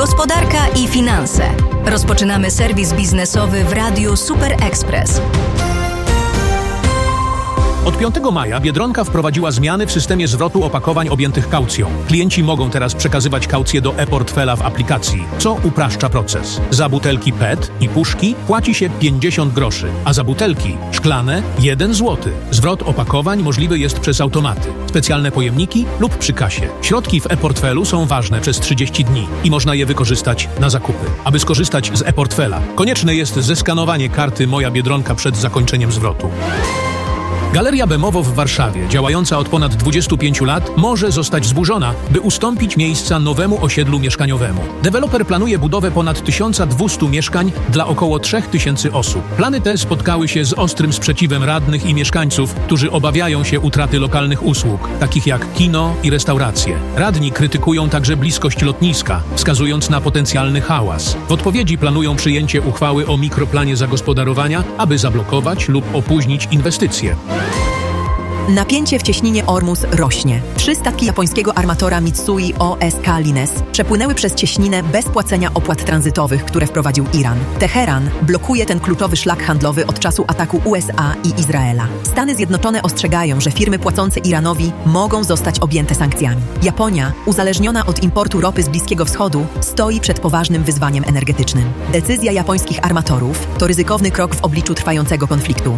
Gospodarka i finanse. Rozpoczynamy serwis biznesowy w Radiu Super Express. Od 5 maja Biedronka wprowadziła zmiany w systemie zwrotu opakowań objętych kaucją. Klienci mogą teraz przekazywać kaucję do e-portfela w aplikacji, co upraszcza proces. Za butelki PET i puszki płaci się 50 groszy, a za butelki szklane 1 zł. Zwrot opakowań możliwy jest przez automaty, specjalne pojemniki lub przy kasie. Środki w e-portfelu są ważne przez 30 dni i można je wykorzystać na zakupy. Aby skorzystać z e-portfela, konieczne jest zeskanowanie karty Moja Biedronka przed zakończeniem zwrotu. Galeria Bemowo w Warszawie, działająca od ponad 25 lat, może zostać zburzona, by ustąpić miejsca nowemu osiedlu mieszkaniowemu. Deweloper planuje budowę ponad 1200 mieszkań dla około 3000 osób. Plany te spotkały się z ostrym sprzeciwem radnych i mieszkańców, którzy obawiają się utraty lokalnych usług, takich jak kino i restauracje. Radni krytykują także bliskość lotniska, wskazując na potencjalny hałas. W odpowiedzi planują przyjęcie uchwały o mikroplanie zagospodarowania, aby zablokować lub opóźnić inwestycje. Napięcie w cieśninie Ormus rośnie. 3 statki japońskiego armatora Mitsui O.S.K. Lines przepłynęły przez cieśninę bez płacenia opłat tranzytowych, które wprowadził Iran. Teheran blokuje ten kluczowy szlak handlowy od czasu ataku USA i Izraela. Stany Zjednoczone ostrzegają, że firmy płacące Iranowi mogą zostać objęte sankcjami. Japonia, uzależniona od importu ropy z Bliskiego Wschodu, stoi przed poważnym wyzwaniem energetycznym. Decyzja japońskich armatorów to ryzykowny krok w obliczu trwającego konfliktu.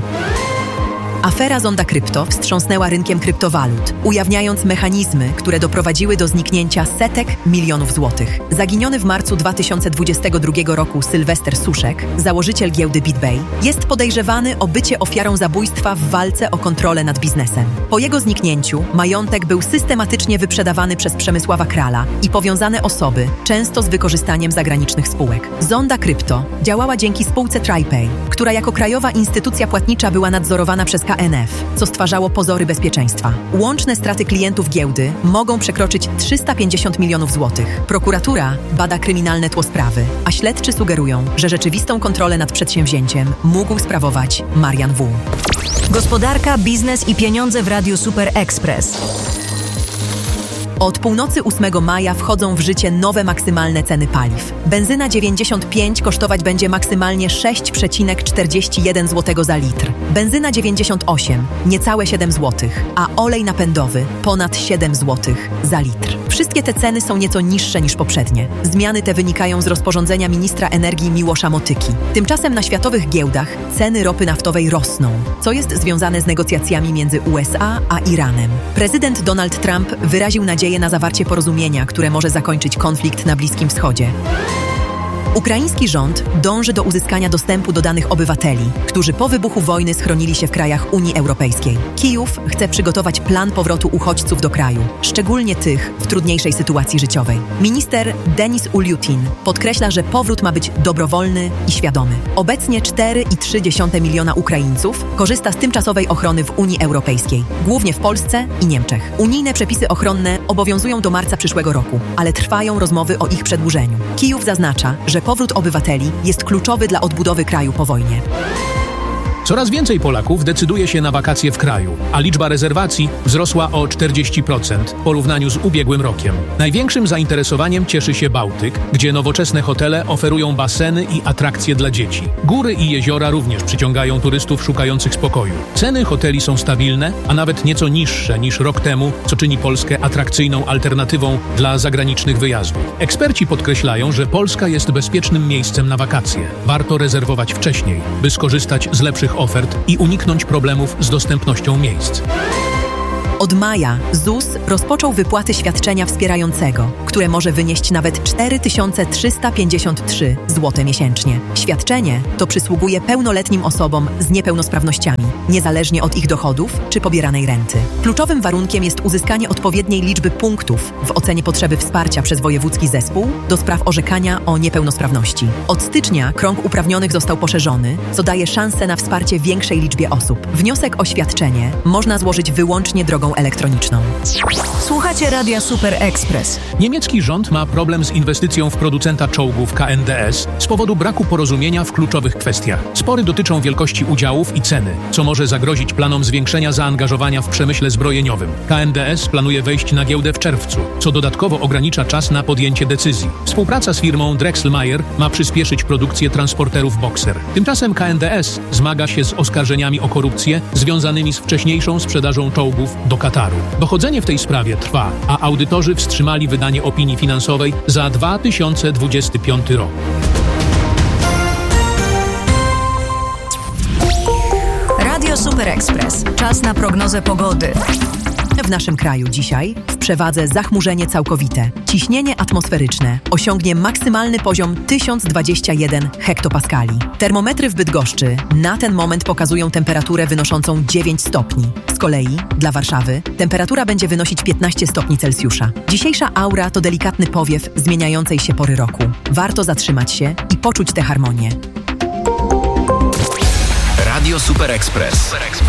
Afera Zonda Krypto wstrząsnęła rynkiem kryptowalut, ujawniając mechanizmy, które doprowadziły do zniknięcia setek milionów złotych. Zaginiony w marcu 2022 roku Sylwester Suszek, założyciel giełdy BitBay, jest podejrzewany o bycie ofiarą zabójstwa w walce o kontrolę nad biznesem. Po jego zniknięciu majątek był systematycznie wyprzedawany przez Przemysława Krala i powiązane osoby, często z wykorzystaniem zagranicznych spółek. Zonda Krypto działała dzięki spółce TriPay, która jako krajowa instytucja płatnicza była nadzorowana przez KNF, co stwarzało pozory bezpieczeństwa. Łączne straty klientów giełdy mogą przekroczyć 350 milionów złotych. Prokuratura bada kryminalne tło sprawy, a śledczy sugerują, że rzeczywistą kontrolę nad przedsięwzięciem mógł sprawować Marian W. Gospodarka, biznes i pieniądze w Radiu Super Express. Od północy 8 maja wchodzą w życie nowe maksymalne ceny paliw. Benzyna 95 kosztować będzie maksymalnie 6,41 zł za litr. Benzyna 98 niecałe 7 zł, a olej napędowy ponad 7 zł za litr. Wszystkie te ceny są nieco niższe niż poprzednie. Zmiany te wynikają z rozporządzenia ministra energii Miłosza Motyki. Tymczasem na światowych giełdach ceny ropy naftowej rosną, co jest związane z negocjacjami między USA a Iranem. Prezydent Donald Trump wyraził nadzieję na zawarcie porozumienia, które może zakończyć konflikt na Bliskim Wschodzie. Ukraiński rząd dąży do uzyskania dostępu do danych obywateli, którzy po wybuchu wojny schronili się w krajach Unii Europejskiej. Kijów chce przygotować plan powrotu uchodźców do kraju, szczególnie tych w trudniejszej sytuacji życiowej. Minister Denis Uliutin podkreśla, że powrót ma być dobrowolny i świadomy. Obecnie 4,3 miliona Ukraińców korzysta z tymczasowej ochrony w Unii Europejskiej, głównie w Polsce i Niemczech. Unijne przepisy ochronne obowiązują do marca przyszłego roku, ale trwają rozmowy o ich przedłużeniu. Kijów zaznacza, że powrót obywateli jest kluczowy dla odbudowy kraju po wojnie. Coraz więcej Polaków decyduje się na wakacje w kraju, a liczba rezerwacji wzrosła o 40% w porównaniu z ubiegłym rokiem. Największym zainteresowaniem cieszy się Bałtyk, gdzie nowoczesne hotele oferują baseny i atrakcje dla dzieci. Góry i jeziora również przyciągają turystów szukających spokoju. Ceny hoteli są stabilne, a nawet nieco niższe niż rok temu, co czyni Polskę atrakcyjną alternatywą dla zagranicznych wyjazdów. Eksperci podkreślają, że Polska jest bezpiecznym miejscem na wakacje. Warto rezerwować wcześniej, by skorzystać z lepszych ofert i uniknąć problemów z dostępnością miejsc. Od maja ZUS rozpoczął wypłaty świadczenia wspierającego, które może wynieść nawet 4353 zł miesięcznie. Świadczenie to przysługuje pełnoletnim osobom z niepełnosprawnościami, niezależnie od ich dochodów czy pobieranej renty. Kluczowym warunkiem jest uzyskanie odpowiedniej liczby punktów w ocenie potrzeby wsparcia przez wojewódzki zespół do spraw orzekania o niepełnosprawności. Od stycznia krąg uprawnionych został poszerzony, co daje szansę na wsparcie większej liczbie osób. Wniosek o świadczenie można złożyć wyłącznie drogą drogą elektroniczną. Słuchacie Radia Super Express. Niemiecki rząd ma problem z inwestycją w producenta czołgów KNDS z powodu braku porozumienia w kluczowych kwestiach. Spory dotyczą wielkości udziałów i ceny, co może zagrozić planom zwiększenia zaangażowania w przemyśle zbrojeniowym. KNDS planuje wejść na giełdę w czerwcu, co dodatkowo ogranicza czas na podjęcie decyzji. Współpraca z firmą Drechselmeier ma przyspieszyć produkcję transporterów Boxer. Tymczasem KNDS zmaga się z oskarżeniami o korupcję związanymi z wcześniejszą sprzedażą czołgów do Kataru. Dochodzenie w tej sprawie trwa, a audytorzy wstrzymali wydanie opinii finansowej za 2025 rok. Radio Super Express. Czas na prognozę pogody. W naszym kraju dzisiaj w przewadze zachmurzenie całkowite. Ciśnienie atmosferyczne osiągnie maksymalny poziom 1021 hektopaskali. Termometry w Bydgoszczy na ten moment pokazują temperaturę wynoszącą 9 stopni. Z kolei dla Warszawy temperatura będzie wynosić 15 stopni Celsjusza. Dzisiejsza aura to delikatny powiew zmieniającej się pory roku. Warto zatrzymać się i poczuć tę harmonię. Radio Super Express.